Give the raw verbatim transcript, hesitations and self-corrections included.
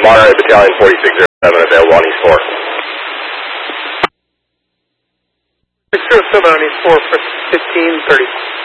Monterey Battalion forty-six oh seven available on East four. six oh seven on East four for fifteen thirty.